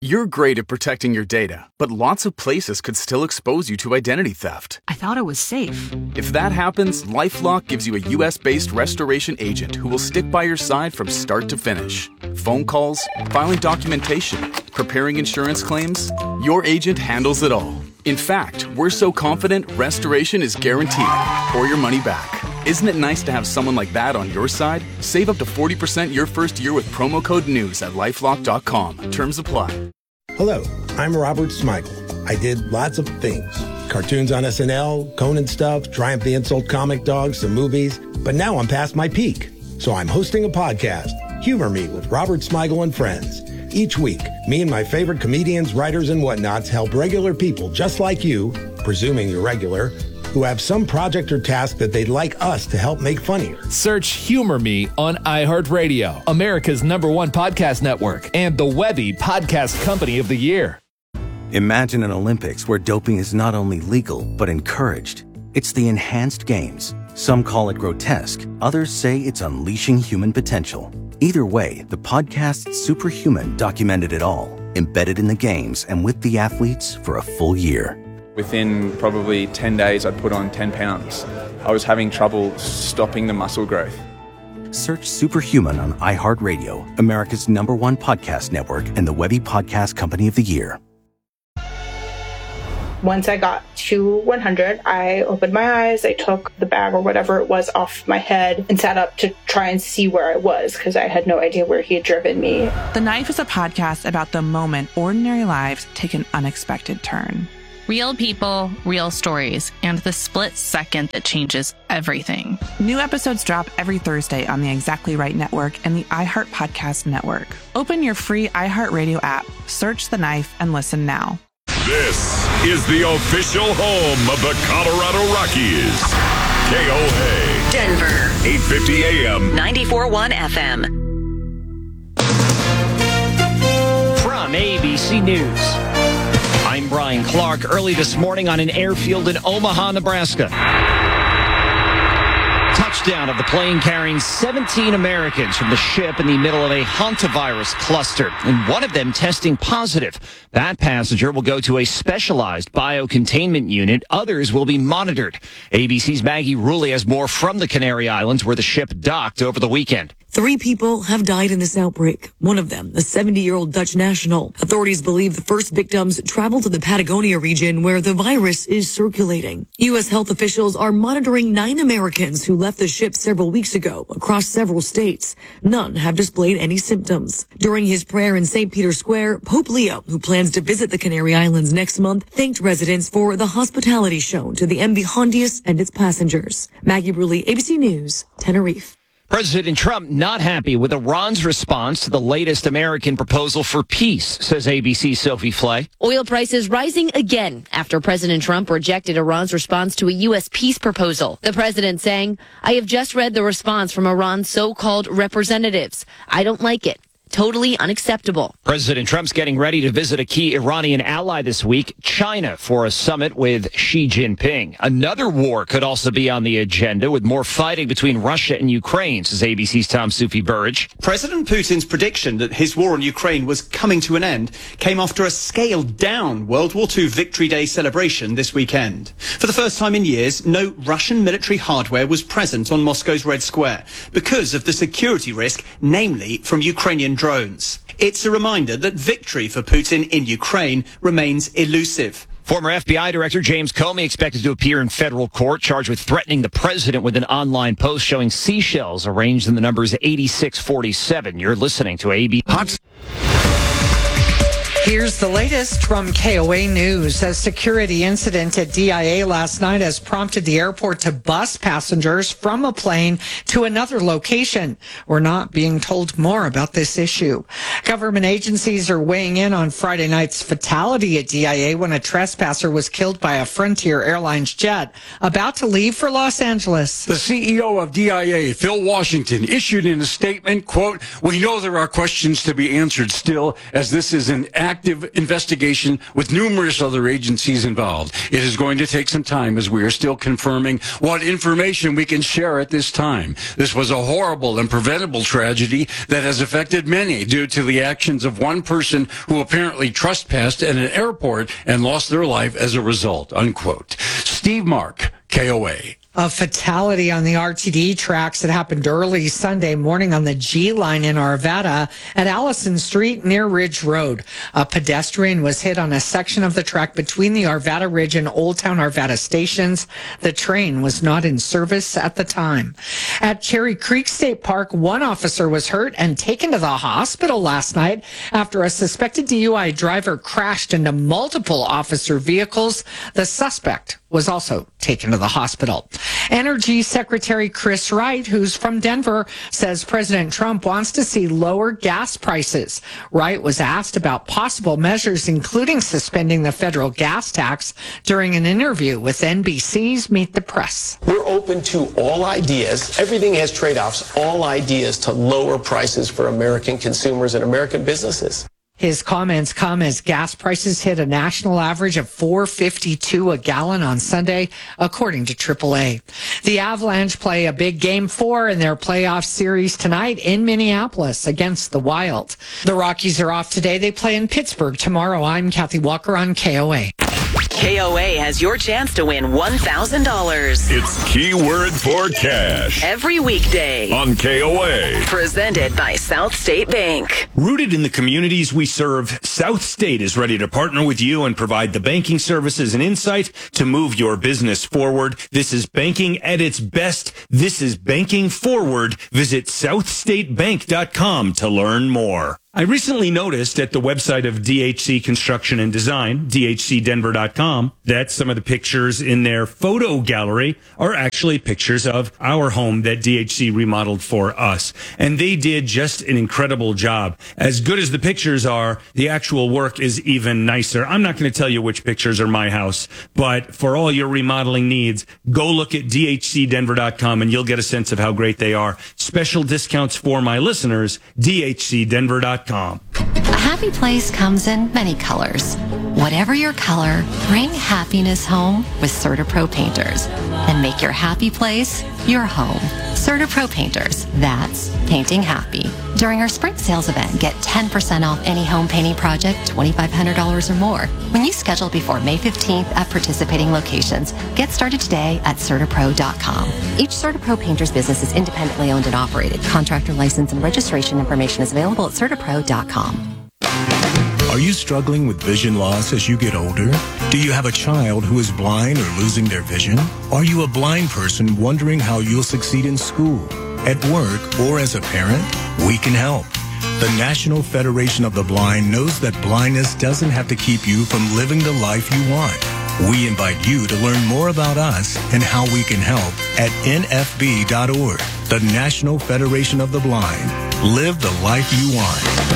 You're great at protecting your data, but lots of places could still expose you to identity theft. I thought it was safe. If that happens, LifeLock gives you a U.S.-based restoration agent who will stick by your side from start to finish. Phone calls, filing documentation, preparing insurance claims, your agent handles it all. In fact, we're so confident restoration is guaranteed or your money back. Isn't it nice to have someone like that on your side? Save up to 40% your first year with promo code NEWS at LifeLock.com. Terms apply. Hello, I'm Robert Smigel. I did lots of things. Cartoons on SNL, Conan stuff, Triumph the Insult Comic Dog, some movies. But now I'm past my peak. So I'm hosting a podcast, Humor Me with Robert Smigel and Friends. Each week, me and my favorite comedians, writers, and whatnots help regular people just like you, presuming you're regular, who have some project or task that they'd like us to help make funnier. Search Humor Me on iHeartRadio, America's #1 podcast network, and the Webby Podcast Company of the Year. Imagine an Olympics where doping is not only legal, but encouraged. It's the Enhanced Games. Some call it grotesque. Others say it's unleashing human potential. Either way, the podcast Superhuman documented it all, embedded in the games and with the athletes for a full year. Within probably 10 days, I'd put on 10 pounds. I was having trouble stopping the muscle growth. Search Superhuman on iHeartRadio, America's #1 podcast network, and the Webby Podcast Company of the Year. Once I got to 100, I opened my eyes, I took the bag or whatever it was off my head and sat up to try and see where I was because I had no idea where he had driven me. The Knife is a podcast about the moment ordinary lives take an unexpected turn. Real people, real stories, and the split second that changes everything. New episodes drop every Thursday on the Exactly Right Network and the iHeart Podcast Network. Open your free iHeartRadio app, search The Knife, and listen now. This is the official home of the Colorado Rockies. KOA. Denver. 850 AM. 94.1 FM. From ABC News, I'm Brian Clark. Early this morning on an airfield in Omaha, Nebraska. Touchdown of the plane carrying 17 Americans from the ship in the middle of a hantavirus cluster, and one of them testing positive. That passenger will go to a specialized biocontainment unit. Others will be monitored. ABC's Maggie Rulli has more from the Canary Islands, where the ship docked over the weekend. 3 people have died in this outbreak. One of them, a 70-year-old Dutch national. Authorities believe the first victims traveled to the Patagonia region where the virus is circulating. U.S. health officials are monitoring 9 Americans who left the ship several weeks ago across several states. None have displayed any symptoms. During his prayer in St. Peter's Square, Pope Leo, who plans to visit the Canary Islands next month, thanked residents for the hospitality shown to the MV Hondius and its passengers. Maggie Rulli, ABC News, Tenerife. President Trump not happy with Iran's response to the latest American proposal for peace, says ABC's Sophie Flay. Oil prices rising again after President Trump rejected Iran's response to a U.S. peace proposal. The president saying, "I have just read the response from Iran's so-called representatives. I don't like it. Totally unacceptable." President Trump's getting ready to visit a key Iranian ally this week, China, for a summit with Xi Jinping. Another war could also be on the agenda, with more fighting between Russia and Ukraine, says ABC's Tom Sufi Burridge. President Putin's prediction that his war on Ukraine was coming to an end came after a scaled-down World War II Victory Day celebration this weekend. For the first time in years, no Russian military hardware was present on Moscow's Red Square because of the security risk, namely from Ukrainian drones. It's a reminder that victory for Putin in Ukraine remains elusive. Former FBI Director James Comey expected to appear in federal court, charged with threatening the president with an online post showing seashells arranged in the numbers 8647. You're listening to AB. Here's the latest from KOA News. A security incident at DIA last night has prompted the airport to bus passengers from a plane to another location. We're not being told more about this issue. Government agencies are weighing in on Friday night's fatality at DIA when a trespasser was killed by a Frontier Airlines jet about to leave for Los Angeles. The CEO of DIA, Phil Washington, issued in a statement, quote, "We know there are questions to be answered still, as this is an active active investigation with numerous other agencies involved. It is going to take some time as we are still confirming what information we can share at this time. This was a horrible and preventable tragedy that has affected many due to the actions of one person who apparently trespassed at an airport and lost their life as a result, unquote. Steve Mark, KOA. A fatality on the RTD tracks that happened early Sunday morning on the G line in Arvada at Allison Street near Ridge Road. A pedestrian was hit on a section of the track between the Arvada Ridge and Old Town Arvada stations. The train was not in service at the time. At Cherry Creek State Park, one officer was hurt and taken to the hospital last night after a suspected DUI driver crashed into multiple officer vehicles. The suspect was also taken to the hospital. Energy Secretary Chris Wright, who's from Denver, says President Trump wants to see lower gas prices. Wright was asked about possible measures, including suspending the federal gas tax, during an interview with NBC's Meet the Press. We're open to all ideas. Everything has trade-offs. All ideas to lower prices for American consumers and American businesses. His comments come as gas prices hit a national average of $4.52 a gallon on Sunday, according to AAA. The Avalanche play a big Game 4 in their playoff series tonight in Minneapolis against the Wild. The Rockies are off today. They play in Pittsburgh tomorrow. I'm Kathy Walker on KOA. KOA has your chance to win $1,000. It's Keyword for Cash. Every weekday on KOA. Presented by South State Bank. Rooted in the communities we serve, South State is ready to partner with you and provide the banking services and insight to move your business forward. This is banking at its best. This is banking forward. Visit southstatebank.com to learn more. I recently noticed at the website of DHC Construction and Design, dhcdenver.com, that some of the pictures in their photo gallery are actually pictures of our home that DHC remodeled for us. And they did just an incredible job. As good as the pictures are, the actual work is even nicer. I'm not going to tell you which pictures are my house, but for all your remodeling needs, go look at dhcdenver.com and you'll get a sense of how great they are. Special discounts for my listeners, dhcdenver.com. A happy place comes in many colors. Whatever your color, bring happiness home with CertaPro Painters and make your happy place your home. CertaPro Painters, that's painting happy. During our spring sales event, get 10% off any home painting project, $2,500 or more. When you schedule before May 15th at participating locations, get started today at CertaPro.com. Each CertaPro Painters business is independently owned and operated. Contractor license and registration information is available at CertaPro.com. Are you struggling with vision loss as you get older? Do you have a child who is blind or losing their vision? Are you a blind person wondering how you'll succeed in school, at work, or as a parent? We can help. The National Federation of the Blind knows that blindness doesn't have to keep you from living the life you want. We invite you to learn more about us and how we can help at nfb.org. The National Federation of the Blind. Live the life you want.